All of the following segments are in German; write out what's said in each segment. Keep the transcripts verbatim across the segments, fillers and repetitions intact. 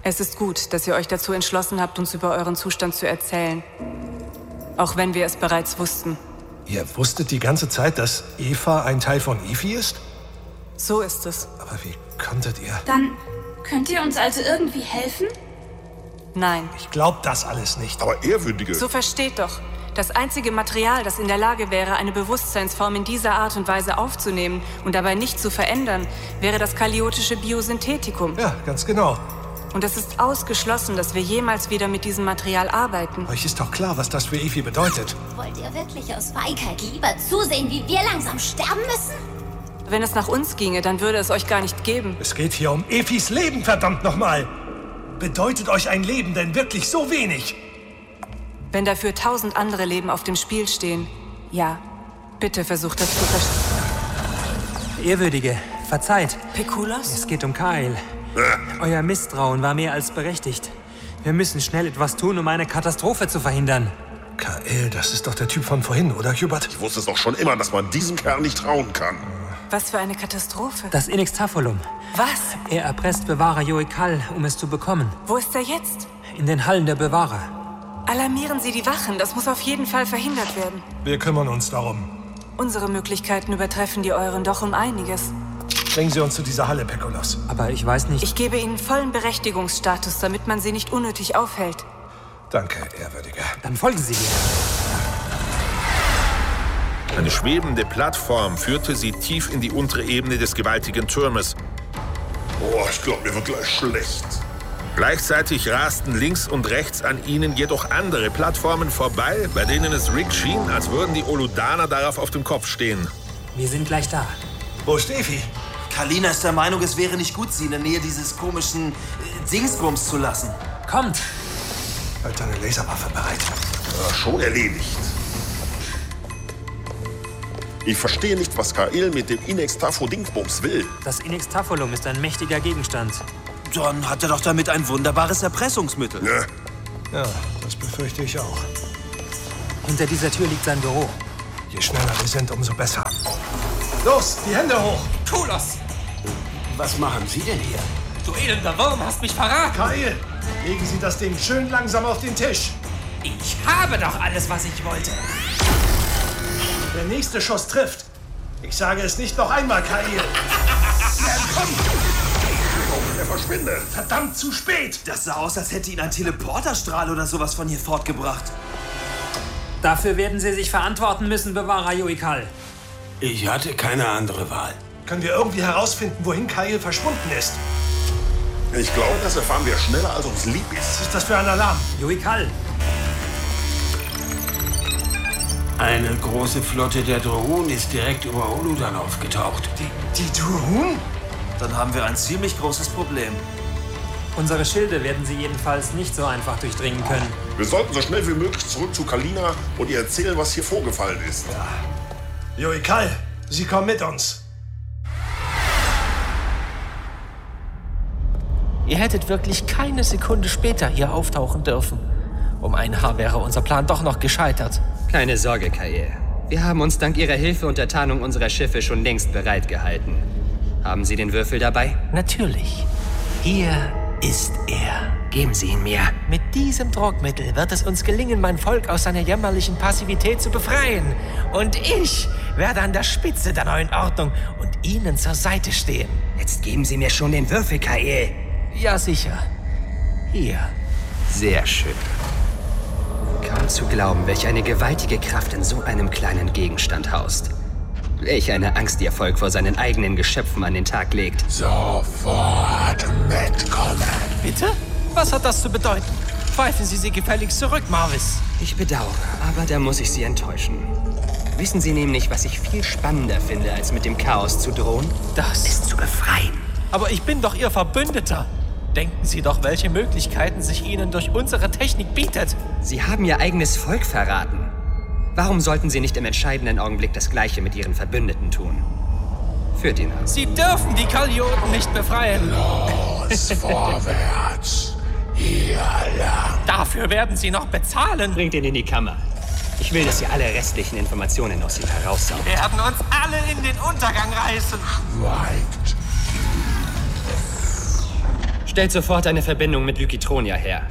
Es ist gut, dass ihr euch dazu entschlossen habt, uns über euren Zustand zu erzählen. Auch wenn wir es bereits wussten. Ihr wusstet die ganze Zeit, dass Eva ein Teil von Iphi ist? So ist es. Aber wie konntet ihr... Dann könnt ihr uns also irgendwie helfen? Nein. Ich glaub das alles nicht. Aber Ehrwürdige... So versteht doch. Das einzige Material, das in der Lage wäre, eine Bewusstseinsform in dieser Art und Weise aufzunehmen und dabei nicht zu verändern, wäre das kaliotische Biosynthetikum. Ja, ganz genau. Und es ist ausgeschlossen, dass wir jemals wieder mit diesem Material arbeiten. Euch ist doch klar, was das für Iphi bedeutet. Wollt ihr wirklich aus Feigheit lieber zusehen, wie wir langsam sterben müssen? Wenn es nach uns ginge, dann würde es euch gar nicht geben. Es geht hier um Ephis Leben, verdammt nochmal! Bedeutet euch ein Leben denn wirklich so wenig? Wenn dafür tausend andere Leben auf dem Spiel stehen, ja, bitte versucht das zu verstehen. Ehrwürdige, verzeiht. Pekulos? Es geht um Kael. Euer Misstrauen war mehr als berechtigt. Wir müssen schnell etwas tun, um eine Katastrophe zu verhindern. Kael, das ist doch der Typ von vorhin, oder, Hubert? Ich wusste es doch schon immer, dass man diesem Kerl nicht trauen kann. Was für eine Katastrophe. Das Inextafolum. Was? Er erpresst Bewahrer Joikal, um es zu bekommen. Wo ist er jetzt? In den Hallen der Bewahrer. Alarmieren Sie die Wachen, das muss auf jeden Fall verhindert werden. Wir kümmern uns darum. Unsere Möglichkeiten übertreffen die euren doch um einiges. Bringen Sie uns zu dieser Halle, Pekulos. Aber ich weiß nicht... Ich gebe Ihnen vollen Berechtigungsstatus, damit man Sie nicht unnötig aufhält. Danke, Ehrwürdiger. Dann folgen Sie mir. Eine schwebende Plattform führte sie tief in die untere Ebene des gewaltigen Turmes. Oh, ich glaube, mir wird gleich schlecht. Gleichzeitig rasten links und rechts an ihnen jedoch andere Plattformen vorbei, bei denen es Rick schien, als würden die Oludaner darauf auf dem Kopf stehen. Wir sind gleich da. Wo ist Ephi? Kalina ist der Meinung, es wäre nicht gut, sie in der Nähe dieses komischen äh, Dingsbums zu lassen. Kommt! Halt deine Laserwaffe bereit. Ja, schon erledigt. Ich verstehe nicht, was Kael mit dem Inextafo-Dingsbums will. Das Inextafolum ist ein mächtiger Gegenstand. Dann hat er doch damit ein wunderbares Erpressungsmittel. Ja. Ja, das befürchte ich auch. Hinter dieser Tür liegt sein Büro. Je schneller wir sind, umso besser. Los, die Hände hoch! Kulos! Was machen Sie denn hier? Du elender Wurm, hast mich verraten! Kael, legen Sie das Ding schön langsam auf den Tisch. Ich habe doch alles, was ich wollte. Der nächste Schuss trifft. Ich sage es nicht noch einmal, Kael. Ja, komm! Er verschwindet. Verdammt, zu spät! Das sah aus, als hätte ihn ein Teleporterstrahl oder sowas von hier fortgebracht. Dafür werden Sie sich verantworten müssen, Bewahrer Joikal. Ich hatte keine andere Wahl. Können wir irgendwie herausfinden, wohin Kael verschwunden ist? Ich glaube, das erfahren wir schneller, als uns lieb ist. Was ist das für ein Alarm? Joikal! Eine große Flotte der Drohnen ist direkt über Oludan aufgetaucht. Die, die Drohnen? Dann haben wir ein ziemlich großes Problem. Unsere Schilde werden Sie jedenfalls nicht so einfach durchdringen können. Wir sollten so schnell wie möglich zurück zu Kalina und ihr erzählen, was hier vorgefallen ist. Ja. Joikal, Sie kommen mit uns. Ihr hättet wirklich keine Sekunde später hier auftauchen dürfen. Um ein Haar wäre unser Plan doch noch gescheitert. Keine Sorge, Kael. Wir haben uns dank Ihrer Hilfe und der Tarnung unserer Schiffe schon längst bereit gehalten. Haben Sie den Würfel dabei? Natürlich. Hier ist er. Geben Sie ihn mir. Mit diesem Druckmittel wird es uns gelingen, mein Volk aus seiner jämmerlichen Passivität zu befreien. Und ich werde an der Spitze der neuen Ordnung und Ihnen zur Seite stehen. Jetzt geben Sie mir schon den Würfel, Kael. Ja, sicher. Hier. Sehr schön. Kaum zu glauben, welch eine gewaltige Kraft in so einem kleinen Gegenstand haust. Welch eine Angst Ihr Volk vor seinen eigenen Geschöpfen an den Tag legt. Sofort mitkommen. Bitte? Was hat das zu bedeuten? Pfeifen Sie sie gefälligst zurück, Marvis. Ich bedauere, aber da muss ich Sie enttäuschen. Wissen Sie nämlich, was ich viel spannender finde, als mit dem Chaos zu drohen? Das ist zu befreien. Aber ich bin doch Ihr Verbündeter. Denken Sie doch, welche Möglichkeiten sich Ihnen durch unsere Technik bietet. Sie haben Ihr eigenes Volk verraten. Warum sollten Sie nicht im entscheidenden Augenblick das Gleiche mit Ihren Verbündeten tun? Führt ihn an. Sie dürfen die Kalioten nicht befreien. Los, vorwärts. Hier lang. Dafür werden Sie noch bezahlen. Bringt ihn in die Kammer. Ich will, dass Sie alle restlichen Informationen aus ihm heraussaugen. Wir werden uns alle in den Untergang reißen. Schweigt. Stellt sofort eine Verbindung mit Lykitronia her.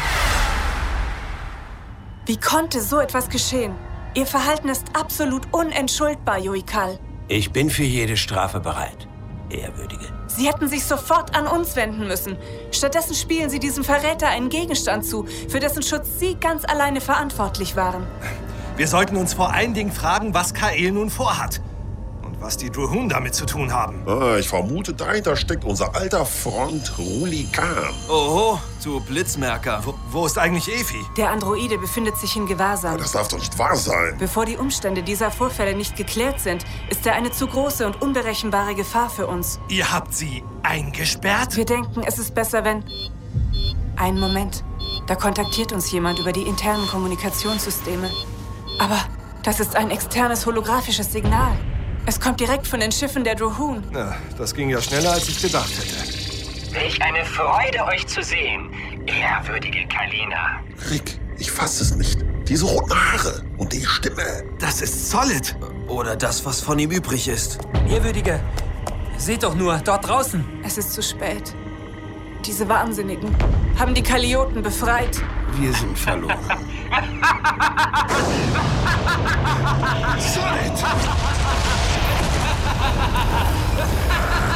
Wie konnte so etwas geschehen? Ihr Verhalten ist absolut unentschuldbar, Joikel. Ich bin für jede Strafe bereit, Ehrwürdige. Sie hätten sich sofort an uns wenden müssen. Stattdessen spielen Sie diesem Verräter einen Gegenstand zu, für dessen Schutz Sie ganz alleine verantwortlich waren. Wir sollten uns vor allen Dingen fragen, was Kael nun vorhat. Und was die Drohun damit zu tun haben. Ah, ich vermute, dahinter steckt unser alter Freund Ruli Khan. Oho, du Blitzmerker. Wo, wo ist eigentlich Efi? Der Androide befindet sich in Gewahrsam. Das darf doch nicht wahr sein. Bevor die Umstände dieser Vorfälle nicht geklärt sind, ist er eine zu große und unberechenbare Gefahr für uns. Ihr habt sie eingesperrt? Wir denken, es ist besser, wenn... Einen Moment. Da kontaktiert uns jemand über die internen Kommunikationssysteme. Aber das ist ein externes holographisches Signal. Es kommt direkt von den Schiffen der Drohun. Na, das ging ja schneller, als ich gedacht hätte. Welch eine Freude, euch zu sehen, ehrwürdige Kalina. Rick, ich fasse es nicht. Diese roten Haare und die Stimme. Das ist Solid. Oder das, was von ihm übrig ist. Ehrwürdige, seht doch nur, dort draußen. Es ist zu spät. Diese Wahnsinnigen haben die Kalioten befreit. Wir sind verloren. Solid!